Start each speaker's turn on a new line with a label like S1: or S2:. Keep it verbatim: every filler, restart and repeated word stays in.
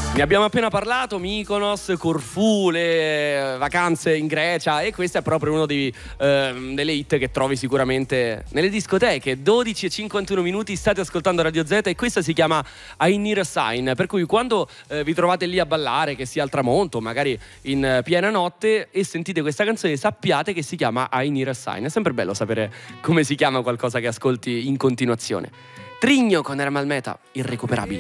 S1: Ne abbiamo appena parlato, Mykonos, Corfù, le vacanze in Grecia, e questo è proprio uno dei, eh, delle hit che trovi sicuramente nelle discoteche. dodici e cinquantuno minuti, state ascoltando Radio Z e questa si chiama I Need a Sign, per cui quando eh, vi trovate lì a ballare, che sia al tramonto, magari in eh, piena notte, e sentite questa canzone, sappiate che si chiama I Need a Sign. È sempre bello sapere come si chiama qualcosa che ascolti in continuazione. Trigno con Ermal Meta, irrecuperabile.